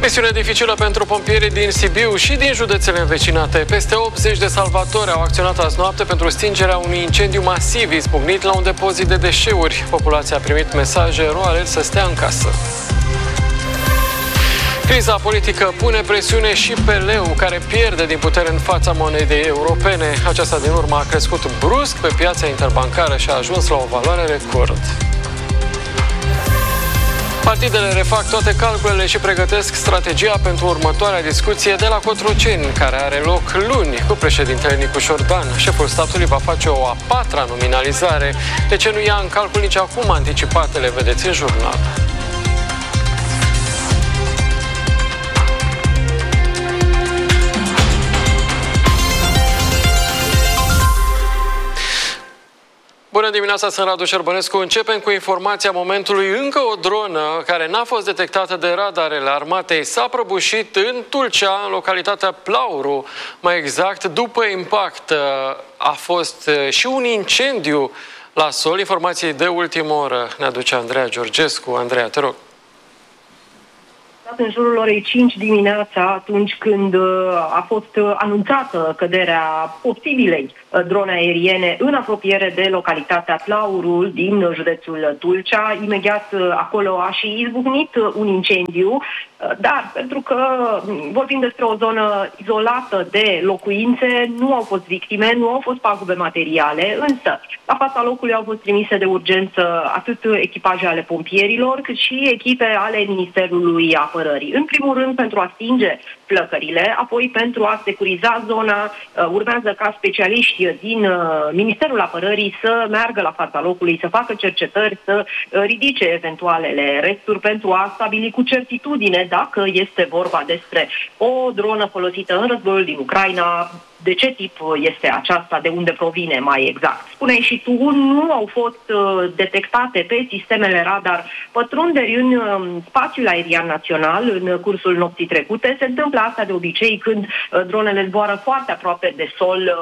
Misiune dificilă pentru pompierii din Sibiu și din județele învecinate. Peste 80 de salvatori au acționat azi noapte pentru stingerea unui incendiu masiv izbucnit la un depozit de deșeuri. Populația a primit mesaje roale să stea în casă. Criza politică pune presiune și pe leu, care pierde din putere în fața monedei europene. Aceasta din urmă a crescut brusc pe piața interbancară și a ajuns la o valoare record. Partidele refac toate calculele și pregătesc strategia pentru următoarea discuție de la Cotroceni, care are loc luni cu președintele Nicu Șordan. Șeful statului va face o a patra nominalizare. De ce nu ia în calcul nici acum anticipatele, vedeți în jurnal. Bună dimineața, sunt Radu Șerbănescu. Începem cu informația momentului. Încă o dronă care n-a fost detectată de radarele armatei s-a prăbușit în Tulcea, în localitatea Plauru. Mai exact, după impact a fost și un incendiu la sol. Informații de ultimă oră ne aduce Andreea Georgescu. Andreea, te rog. În jurul orei 5 dimineața, atunci când a fost anunțată căderea posibilei drone aeriene în apropiere de localitatea Plaurul din județul Tulcea, imediat acolo a și izbucnit un incendiu, dar pentru că vorbim despre o zonă izolată de locuințe, nu au fost victime, nu au fost pagube materiale, însă la fața locului au fost trimise de urgență atât echipaje ale pompierilor, cât și echipe ale Ministerului Apărării. În primul rând pentru a stinge flăcările, apoi pentru a securiza zona, urmează ca specialiști din Ministerul Apărării să meargă la fața locului, să facă cercetări, să ridice eventualele resturi pentru a stabili cu certitudine dacă este vorba despre o dronă folosită în războiul din Ucraina, de ce tip este aceasta, de unde provine mai exact. Spuneai și tu, nu au fost detectate pe sistemele radar pătrunderi în spațiul aerian național în cursul nopții trecute. Se întâmplă asta de obicei când dronele zboară foarte aproape de sol,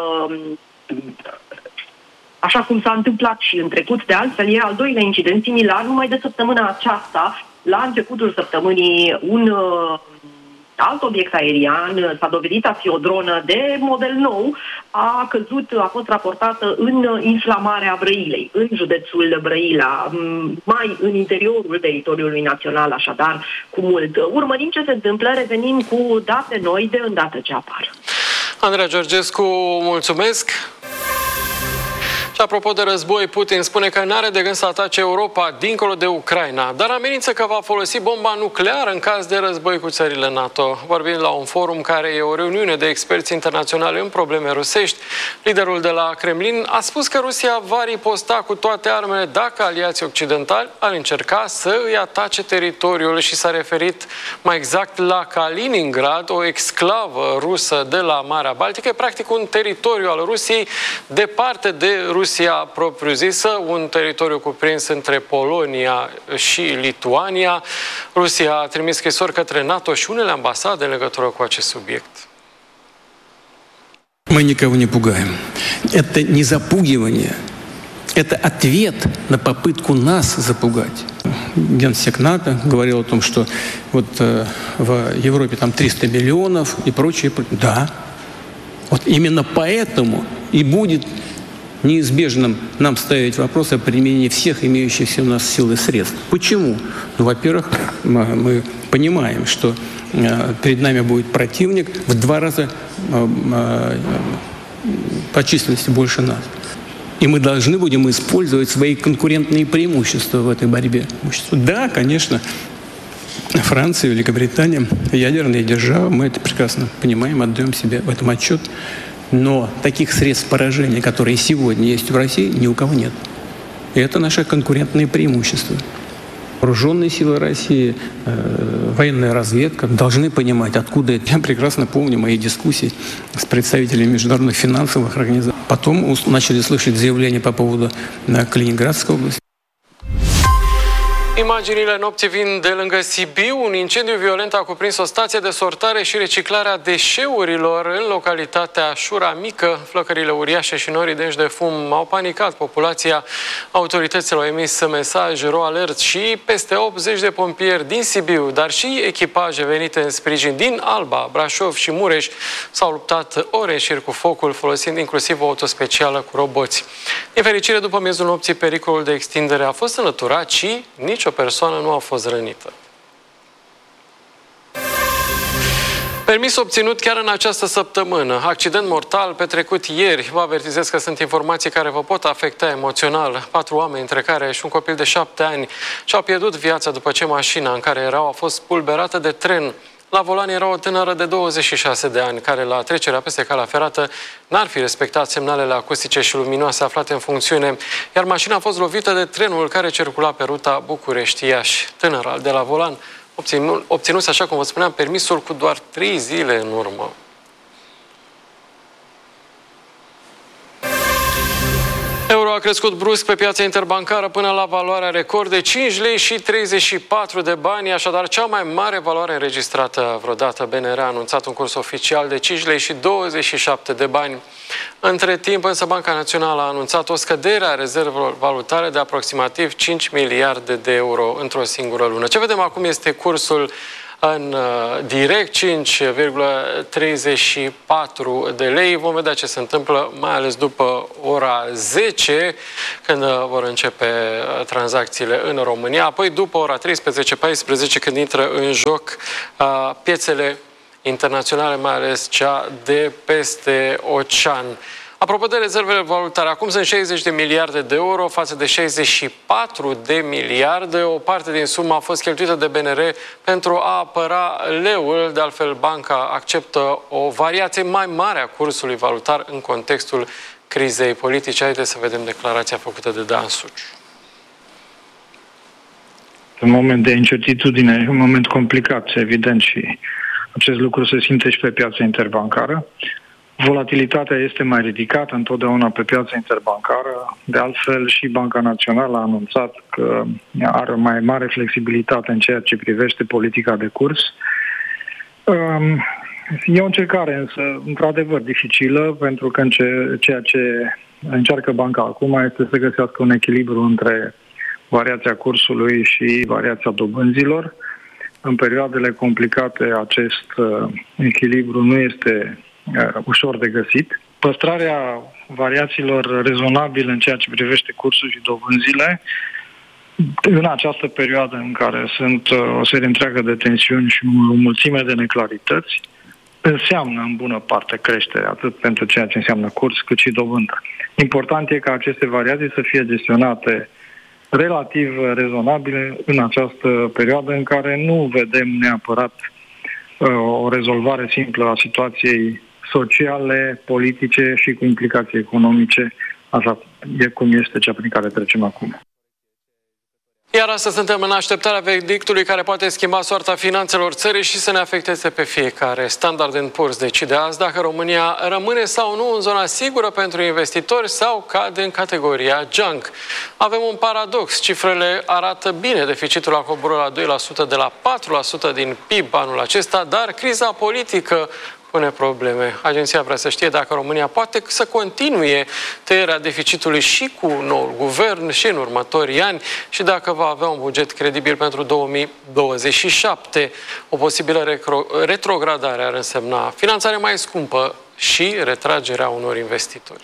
așa cum s-a întâmplat și în trecut. De altfel, e al doilea incident similar, numai de săptămâna aceasta, la începutul săptămânii, un alt obiect aerian, s-a dovedit a fi o dronă de model nou, a căzut, a fost raportată în inflamarea Brăilei, în județul Brăila, mai în interiorul teritoriului național, așadar, cu mult. Urmărim ce se întâmplă, revenim cu date noi de îndată ce apar. Andreea Georgescu, mulțumesc! Și apropo de război, Putin spune că nu are de gând să atace Europa dincolo de Ucraina, dar amenință că va folosi bomba nucleară în caz de război cu țările NATO. Vorbim la un forum care e o reuniune de experți internaționali în probleme rusești. Liderul de la Kremlin a spus că Rusia va riposta cu toate armele dacă aliații occidentali ar încerca să îi atace teritoriul și s-a referit mai exact la Kaliningrad, o exclavă rusă de la Marea Baltică, practic un teritoriu al Rusiei departe de Rusia propriu-zisă, un teritoriu cuprins între Polonia și Lituania. Rusia a trimis scrisori către NATO și unele ambasade în legătură cu acest subiect. Мы никого не пугаем. Это не запугивание. Это ответ на попытку нас запугать. Генсек НАТО говорил о том, что вот в Европе там 300 миллионов и прочее. Да. Вот именно поэтому и будет неизбежным нам ставить вопрос о применении всех имеющихся у нас сил и средств. Почему? Ну, во-первых, мы понимаем, что перед нами будет противник в 2 раза по численности больше нас. И мы должны будем использовать свои конкурентные преимущества в этой борьбе. Да, конечно, Франция, Великобритания, ядерные державы, мы это прекрасно понимаем, отдаем себе в этом отчет. Но таких средств поражения, которые сегодня есть в России, ни у кого нет. И это наше конкурентное преимущество. Вооруженные силы России, военная разведка должны понимать, откуда это. Я прекрасно помню мои дискуссии с представителями международных финансовых организаций. Потом начали слышать заявления по поводу Калининградской области. Imaginile nopții vin de lângă Sibiu. Un incendiu violent a cuprins o stație de sortare și reciclare a deșeurilor în localitatea Șura Mică. Flăcările uriașe și norii denși de fum au panicat populația. Autoritățile au emis mesaj ro alert și peste 80 de pompieri din Sibiu, dar și echipaje venite în sprijin din Alba, Brașov și Mureș s-au luptat ore în șir cu focul, folosind inclusiv o autospecială cu roboți. Din fericire, după miezul nopții, pericolul de extindere a fost înlăturat și nicio persoană nu a fost rănită. Permis obținut chiar în această săptămână. Accident mortal petrecut ieri. Vă avertizez că sunt informații care vă pot afecta emoțional. 4 oameni, între care și un copil de 7 ani, și-au pierdut viața după ce mașina în care erau a fost spulberată de tren. La volan era o tânără de 26 de ani, care la trecerea peste calea ferată n-ar fi respectat semnalele acustice și luminoase aflate în funcțiune, iar mașina a fost lovită de trenul care circula pe ruta București-Iași. Tânăra de la volan obținuse, așa cum vă spuneam, permisul cu doar 3 zile în urmă. Euro a crescut brusc pe piața interbancară până la valoarea record de 5 lei și 34 de bani, așadar cea mai mare valoare înregistrată vreodată. BNR a anunțat un curs oficial de 5 lei și 27 de bani. Între timp, însă, Banca Națională a anunțat o scădere a rezervelor valutare de aproximativ 5 miliarde de euro într-o singură lună. Ce vedem acum este cursul în direct, 5,34 de lei. Vom vedea ce se întâmplă, mai ales după ora 10, când vor începe tranzacțiile în România. Apoi, după ora 13-14, când intră în joc piețele internaționale, mai ales cea de peste ocean. Apropo de rezervele valutare, acum sunt 60 de miliarde de euro față de 64 de miliarde. O parte din sumă a fost cheltuită de BNR pentru a apăra leul. De altfel, banca acceptă o variație mai mare a cursului valutar în contextul crizei politice. Haideți să vedem declarația făcută de Dan Suciu. Un moment de incertitudine, un moment complicat, evident, și acest lucru se simte și pe piața interbancară. Volatilitatea este mai ridicată întotdeauna pe piața interbancară. De altfel, și Banca Națională a anunțat că are o mai mare flexibilitate în ceea ce privește politica de curs. E o încercare, însă, într-adevăr, dificilă, pentru că ceea ce încearcă banca acum este să găsească un echilibru între variația cursului și variația dobânzilor. În perioadele complicate, acest echilibru nu este ușor de găsit. Păstrarea variațiilor rezonabile în ceea ce privește cursul și dobânzile în această perioadă în care sunt o serie întreagă de tensiuni și o mulțime de neclarități înseamnă în bună parte creștere, atât pentru ceea ce înseamnă curs, cât și dobândă. Important e ca aceste variații să fie gestionate relativ rezonabile în această perioadă în care nu vedem neapărat o rezolvare simplă a situației sociale, politice și cu implicații economice, așa cum este cea prin care trecem acum. Iar astăzi suntem în așteptarea verdictului care poate schimba soarta finanțelor țării și să ne afecteze pe fiecare. Standard & Poor's decide azi dacă România rămâne sau nu în zona sigură pentru investitori sau cade în categoria junk. Avem un paradox. Cifrele arată bine. Deficitul a coborât la 2% de la 4% din PIB anul acesta, dar criza politică pune probleme. Agenția vrea să știe dacă România poate să continue tăierea deficitului și cu noul guvern și în următorii ani și dacă va avea un buget credibil pentru 2027. O posibilă retrogradare ar însemna finanțare mai scumpă și retragerea unor investitori.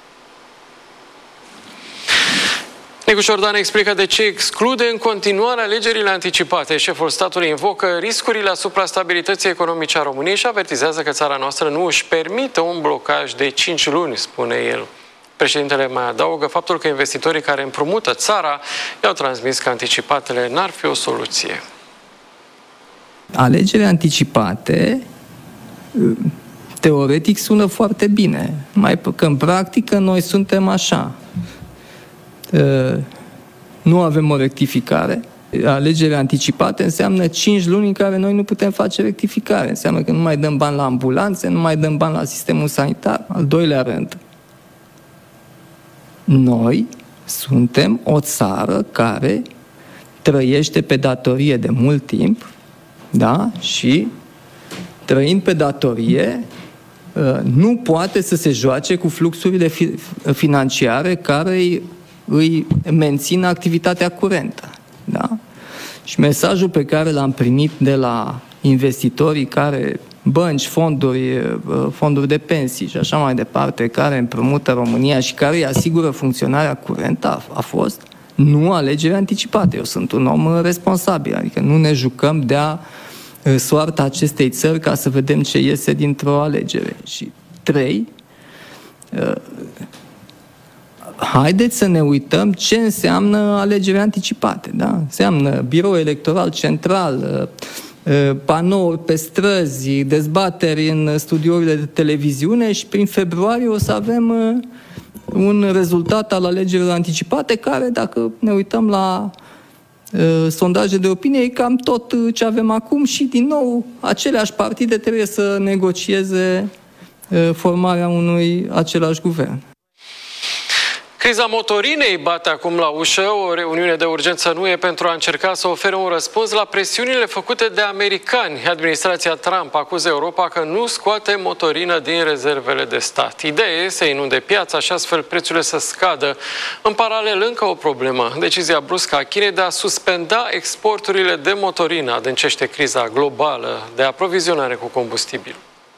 Nicu Șordan explică de ce exclude în continuare alegerile anticipate. Șeful statului invocă riscurile asupra stabilității economice a României și avertizează că țara noastră nu își permite un blocaj de 5 luni, spune el. Președintele mai adaugă faptul că investitorii care împrumută țara i-au transmis că anticipatele n-ar fi o soluție. Alegerile anticipate teoretic sună foarte bine, mai că în practică noi suntem așa. Nu avem o rectificare. Alegerile anticipate înseamnă 5 luni în care noi nu putem face rectificare. Înseamnă că nu mai dăm bani la ambulanțe, nu mai dăm bani la sistemul sanitar. Al doilea rând, noi suntem o țară care trăiește pe datorie de mult timp, da? Și trăind pe datorie, nu poate să se joace cu fluxurile financiare care îi mențin activitatea curentă. Da? Și mesajul pe care l-am primit de la investitorii care, bănci, fonduri de pensii și așa mai departe, care împrumută România și care îi asigură funcționarea curentă a fost nu alegeri anticipate. Eu sunt un om responsabil, adică nu ne jucăm de-a soarta acestei țări ca să vedem ce iese dintr-o alegere. Și 3, haideți să ne uităm ce înseamnă alegeri anticipate. Da? Înseamnă birou electoral central, panouri pe străzi, dezbateri în studiourile de televiziune și prin februarie o să avem un rezultat al alegerilor anticipate care, dacă ne uităm la sondaje de opinie, e cam tot ce avem acum și, din nou, aceleași partide trebuie să negocieze formarea unui același guvern. Criza motorinei bate acum la ușă. O reuniune de urgență nu e pentru a încerca să ofere un răspuns la presiunile făcute de americani. Administrația Trump acuză Europa că nu scoate motorină din rezervele de stat. Ideea e să inunde piața și astfel prețurile să scadă. În paralel, încă o problemă. Decizia bruscă a Chinei de a suspenda exporturile de motorină adâncește criza globală de aprovizionare cu combustibil.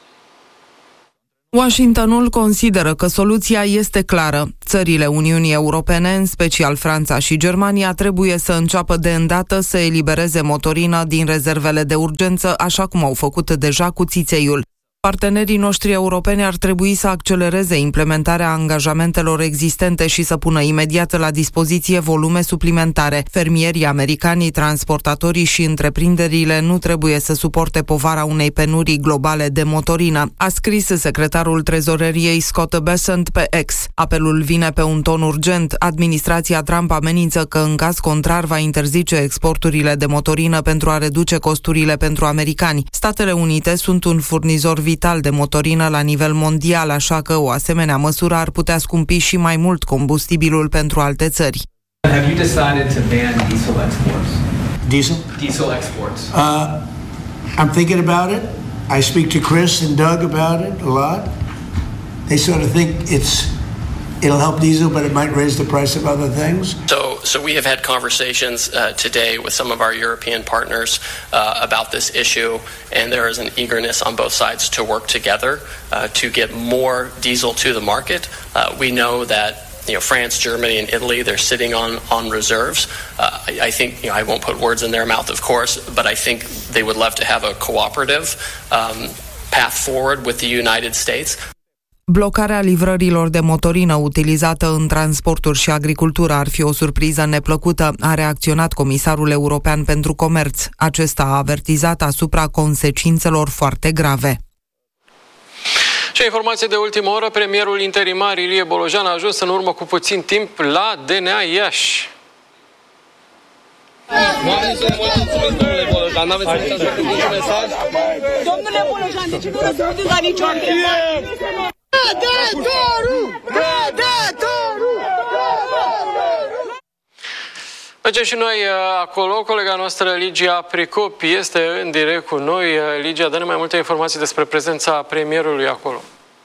Washingtonul consideră că soluția este clară. Țările Uniunii Europene, în special Franța și Germania, trebuie să înceapă de îndată să elibereze motorină din rezervele de urgență, așa cum au făcut deja cu țițeiul. Partenerii noștri europeni ar trebui să accelereze implementarea angajamentelor existente și să pună imediat la dispoziție volume suplimentare. Fermierii americani, transportatorii și întreprinderile nu trebuie să suporte povara unei penurii globale de motorină, a scris secretarul trezoreriei Scott Bessent pe X. Apelul vine pe un ton urgent. Administrația Trump amenință că în caz contrar va interzice exporturile de motorină pentru a reduce costurile pentru americani. Statele Unite sunt un furnizor vital de motorină la nivel mondial, așa că o asemenea măsură ar putea scumpi și mai mult combustibilul pentru alte țări. Have you decided to ban diesel exports? Diesel? Diesel exports. I'm thinking about it. I speak to Chris and Doug about it a lot. They sort of think it'll help diesel, but it might raise the price of other things. So we have had conversations today with some of our European partners about this issue, and there is an eagerness on both sides to work together to get more diesel to the market. We know that France, Germany, and Italy, they're sitting on reserves. I think I won't put words in their mouth, of course, but I think they would love to have a cooperative path forward with the United States. Blocarea livrărilor de motorină utilizată în transporturi și agricultură ar fi o surpriză neplăcută, a reacționat Comisarul European pentru Comerț. Acesta a avertizat asupra consecințelor foarte grave. Și informație de ultimă oră, premierul interimar Ilie Bolojan a ajuns în urmă cu puțin timp la DNA Iași. Domnule Bolojan, de ce nu răspundeți la nicio întrebare? Mergem și noi acolo. Colega noastră Ligia Pricop este în direct cu noi. Ligia, dă-ne mai multe informații despre prezența premierului acolo.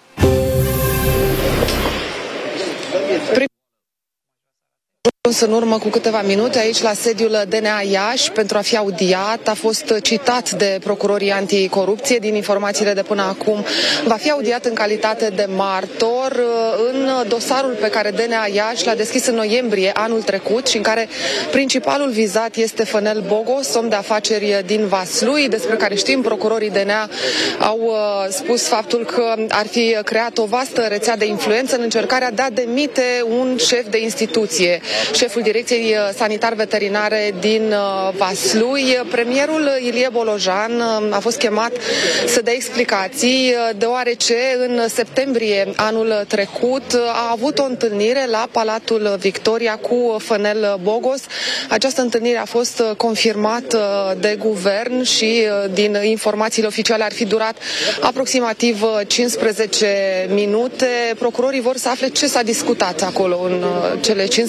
În urmă cu câteva minute aici la sediul DNA Iași pentru a fi audiat, a fost citat de procurorii anticorupție. Din informațiile de până acum, va fi audiat în calitate de martor în dosarul pe care DNA Iași l-a deschis în noiembrie anul trecut și în care principalul vizat este Fănel Bogos, om de afaceri din Vaslui, despre care știm, procurorii DNA au spus faptul că ar fi creat o vastă rețea de influență în încercarea de a demite un șef de instituție, șeful Direcției Sanitar-Veterinare din Vaslui. Premierul Ilie Bolojan a fost chemat să dea explicații, deoarece în septembrie anul trecut a avut o întâlnire la Palatul Victoria cu Fănel Bogos. Această întâlnire a fost confirmată de guvern și din informațiile oficiale ar fi durat aproximativ 15 minute. Procurorii vor să afle ce s-a discutat acolo în cele 15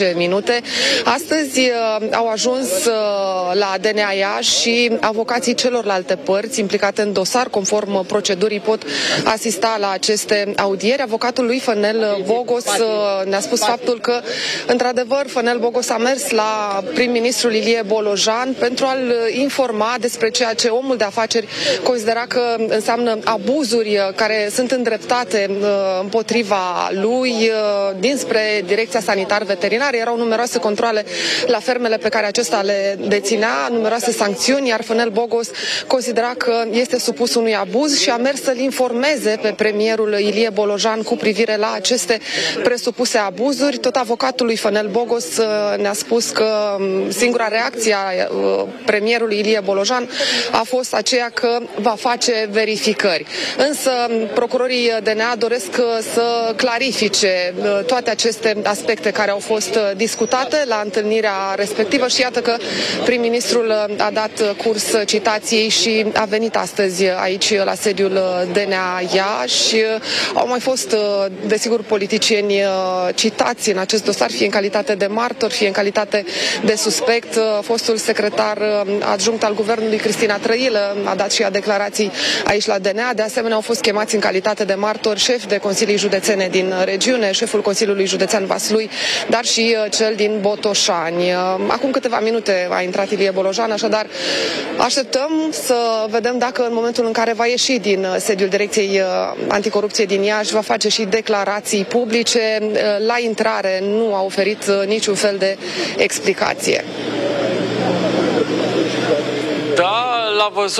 10 minute. Astăzi au ajuns la DNA Iași și avocații celorlalte părți implicate în dosar, conform procedurii, pot asista la aceste audieri. Avocatul lui Fănel Bogos ne-a spus faptul că, într-adevăr, Fănel Bogos a mers la prim-ministrul Ilie Bolojan pentru a-l informa despre ceea ce omul de afaceri considera că înseamnă abuzuri care sunt îndreptate împotriva lui dinspre Direcția Sanitar-Veterinară. Erau numeroase controale la fermele pe care acesta le deținea, numeroase sancțiuni, iar Fănel Bogos considera că este supus unui abuz și a mers să-l informeze pe premierul Ilie Bolojan cu privire la aceste presupuse abuzuri. Tot avocatul lui Fănel Bogos ne-a spus că singura reacție a premierului Ilie Bolojan a fost aceea că va face verificări. Însă procurorii DNA doresc să clarifice toate aceste aspecte care au fost discutate la întâlnirea respectivă și iată că prim-ministrul a dat curs citației și a venit astăzi aici la sediul DNA Iași. Au mai fost, desigur, politicieni citați în acest dosar, fie în calitate de martor, fie în calitate de suspect. Fostul secretar adjunct al guvernului, Cristina Trăilă, a dat și ea declarații aici la DNA. De asemenea, au fost chemați în calitate de martori șef de consilii județene din regiune, șeful Consiliului Județean Vaslui, dar și cel din Botoșani. Acum câteva minute a intrat Ilie Bolojan, așadar așteptăm să vedem dacă în momentul în care va ieși din sediul Direcției Anticorupție din Iași va face și declarații publice. La intrare nu a oferit niciun fel de explicație. Da, l-a văzut